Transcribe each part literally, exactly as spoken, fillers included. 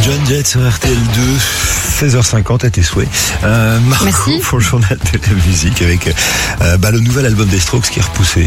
John Jett sur R T L deux, seize heures cinquante à tes souhaits. Euh, Marco, Merci. pour le journal de la musique avec euh, bah, le nouvel album des Strokes qui est repoussé.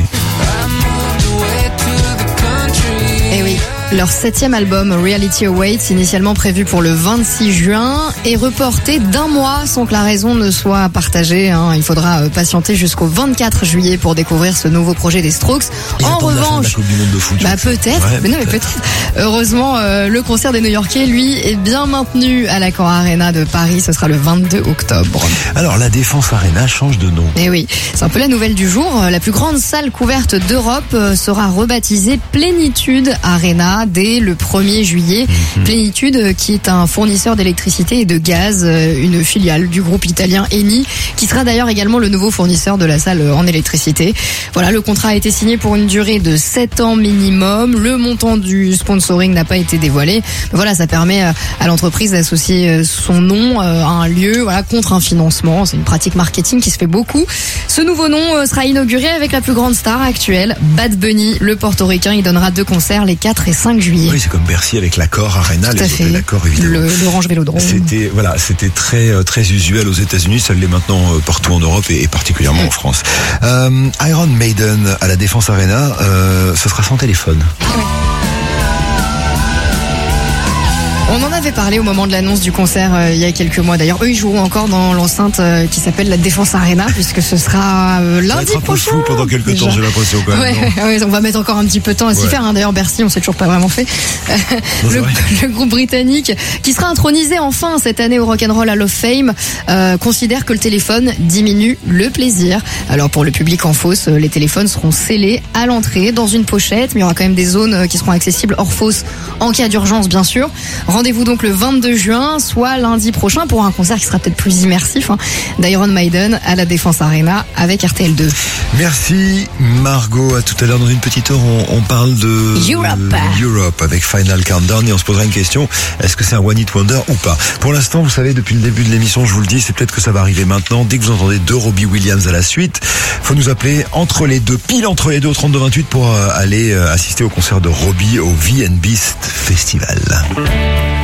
Eh oui. Leur septième album, Reality Awaits, initialement prévu pour le vingt-six juin, est reporté d'un mois sans que la raison ne soit partagée. Hein. Il faudra patienter jusqu'au vingt-quatre juillet pour découvrir ce nouveau projet des Strokes. Ils en attendent la fin de la revanche, Coupe du Monde de foot. bah peut-être, Ouais, mais non mais peut-être. peut-être. Heureusement, euh, le concert des New-Yorkais, lui, est bien maintenu à l'Accor Arena de Paris. Ce sera le vingt-deux octobre. Alors, la Défense Arena change de nom. Et oui, c'est un peu la nouvelle du jour. La plus grande salle couverte d'Europe sera rebaptisée Plénitude Arena dès le premier juillet. Mmh. Plénitude qui est un fournisseur d'électricité et de gaz, une filiale du groupe italien Eni, qui sera d'ailleurs également le nouveau fournisseur de la salle en électricité. Voilà, le contrat a été signé pour une durée de sept ans minimum. Le montant du sponsoring n'a pas été dévoilé. Mais voilà, ça permet à l'entreprise d'associer son nom à un lieu, voilà, contre un financement. C'est une pratique marketing qui se fait beaucoup. Ce nouveau nom sera inauguré avec la plus grande star actuelle, Bad Bunny, le portoricain. Il donnera deux concerts les quatre et cinq juillet. Oui, c'est comme Bercy avec l'Accor Arena, tout les à fait. l'Accor évidemment. Le, l'Orange Vélodrome. C'était voilà, c'était très très usuel aux États-Unis, ça l'est maintenant partout en Europe et, et particulièrement mmh. en France. Euh, Iron Maiden à la Défense Arena, euh, ce sera sans téléphone. Ouais. On en avait parlé au moment de l'annonce du concert euh, il y a quelques mois. D'ailleurs, eux, ils joueront encore dans l'enceinte euh, qui s'appelle la Défense Arena, puisque ce sera euh, lundi ça va être un prochain. peu fou pendant quelques déjà. temps, j'ai l'impression quand même. Ouais, ouais, on va mettre encore un petit peu de temps à ouais. s'y faire. Hein. D'ailleurs, Bercy, on s'est toujours pas vraiment fait. Non, le, le groupe britannique, qui sera intronisé enfin cette année au Rock'n'Roll Hall of Fame, euh, considère que le téléphone diminue le plaisir. Alors pour le public en fosse, les téléphones seront scellés à l'entrée dans une pochette, mais il y aura quand même des zones qui seront accessibles hors fosse en cas d'urgence, bien sûr. Rendez-vous donc le vingt-deux juin, soit lundi prochain, pour un concert qui sera peut-être plus immersif, hein, d'Iron Maiden à la Défense Arena avec R T L deux. Merci Margot. À tout à l'heure, dans une petite heure, on, on parle de Europe. Europe avec Final Countdown et on se posera une question. Est-ce que c'est un One Hit Wonder ou pas? Pour l'instant, vous savez, depuis le début de l'émission, je vous le dis, c'est peut-être que ça va arriver maintenant. Dès que vous entendez deux Robbie Williams à la suite, faut nous appeler entre les deux, pile entre les deux au trente-deux vingt-huit pour aller assister au concert de Robbie au V and Beast Festival.